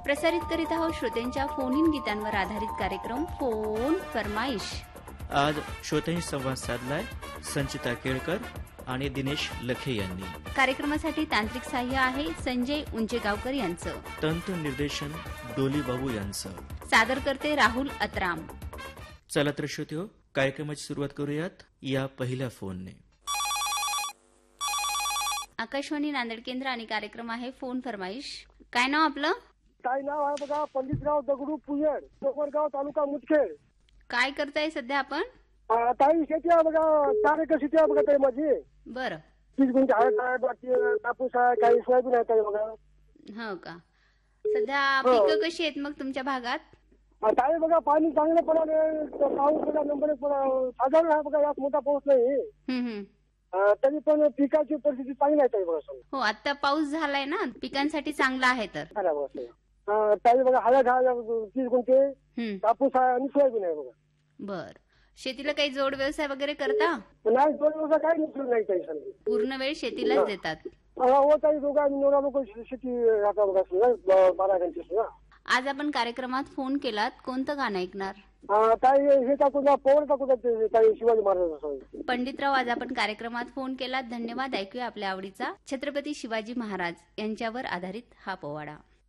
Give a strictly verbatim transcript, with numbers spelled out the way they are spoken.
प्रसारित करीत आहोत श्रोत्यांच्या फोन इन गीतांवर आधारित कार्यक्रम फोन फरमाईश. आज श्रोत्यांशी संवाद साधलाय संचिता केळकर आणि दिनेश लखे यांनी. कार्यक्रमासाठी तांत्रिक सहाय्य आहे संजय उंचेगावकर यांचं. तंत्र निर्देशन डोली बाबू यांचं. सादर करते राहुल अत्राम. चला तर श्रोत्यो, कार्यक्रमाची सुरुवात करूयात या पहिल्या फोनने. आकाशवाणी नांदेड केंद्र आणि कार्यक्रम आहे फोन फरमाईश. काय नाव आपलं? काय नाव आहे बघा, पंडितराव दगडू पुयड, डोंगरगाव, तालुका मुदखेड. काय करताय सध्या आपण? ताई शेती आहे बघा, चार एकर शेती आहे बघा ताई माझी. बरं. तीस गुंठे हळद आहे, बाकी कापूस आहे, काही सोयाबीन आहे ताई बघा. हो का? सध्या पिकं कशी आहेत मग तुमच्या भागात? ताई बघा, पाणी चांगलं पडाले, पाऊस बघा नंबर एक साधारण आहे बघा, यात मोठा पाऊस नाही. हम्म हम्म. तरी पण पिकाची परिस्थिती चांगली आहे ताई बघा. हो, आता पाऊस झालाय ना, पिकांसाठी चांगला आहे तर. ताई बघा, हळद आहे तीस गुंठे, कापूस आहे आणि सोयाबीन आहे बघा. बर. शेतीला काही जोड व्यवसाय वगैरे करता? नाही, जोड व्यवसाय काही नाही ताई. पूर्ण वेळ शेतीलाच देतात? हो ताई, दोघा नवरा लोक शेती राहतात बघा, बारा घंटे. आज आपण कार्यक्रमात फोन केलात, कोणतं गाणं ऐकणार? ताई हे टाकून पवन टाकून ताई शिवाजी महाराज. पंडितराव, आज आपण कार्यक्रमात फोन केलात, धन्यवाद. ऐकूया आपल्या आवडीचा छत्रपती शिवाजी महाराज यांच्यावर आधारित हा पोवाडा.